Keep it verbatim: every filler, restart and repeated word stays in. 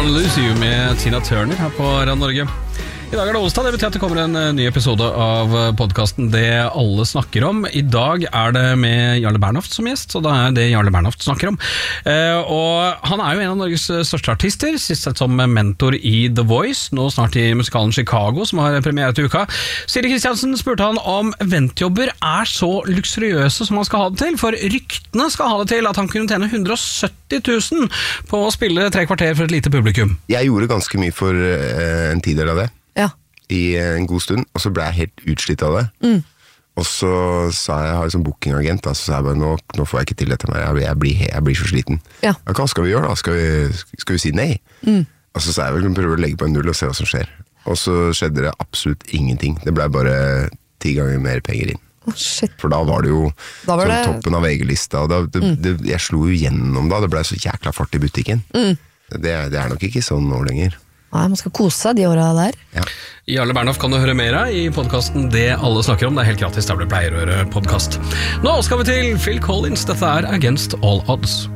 Wanna Lose You med Tina Turner her på Radio Norge. I dag er det onsdag, det betyr at det kommer en ny episode av podcasten Det alle snakker om. I dag er det med Jarle Bernhoft som gjest, så det er det Jarle Bernhoft snakker om. Eh, og han er jo en av Norges største artister, sist sett som mentor i The Voice, nå snart i musikalen Chicago, som har premiere til uka. Siri Kristiansen spurte han om eventjobber er så luksuriøse som han skal ha det til, for ryktene skal ha det til at han kunne tjene hundre og sytti tusen på å spille tre kvarter for et lite publikum. Jeg gjorde ganske mye for uh, en tidel av det. Ja. I en god stund, og så ble jeg helt utslitt av det. Mm. Og så sa jeg, jeg har liksom bookingagent, da, så sa jeg bare, nå, nå får jeg ikke til dette mer, jeg, jeg, blir, jeg blir så sliten. Ja. Hva skal vi gjøre da? Skal vi, skal vi si nei? Mm. Og så sa jeg vel, vi prøver å legge på en null og se hva som skjer. Og så skjedde det absolutt ingenting. Det ble bare ti ganger mer penger inn. Oh, shit. For da var det jo da var sånn det... toppen av V G-lista, og da, det, mm. det, jeg slo jo gjennom da, det ble så jækla fart i butikken. Mm. Det, det er nok ikke sånn nå lenger. Nei, man skal kose seg de årene der. Ja. Jarle Bernhoft kan du høre mer av i podcasten Det alle snakker om. Det er helt gratis der du pleier å høre podcast. Nå skal vi til Phil Collins. Dette er Against All Odds.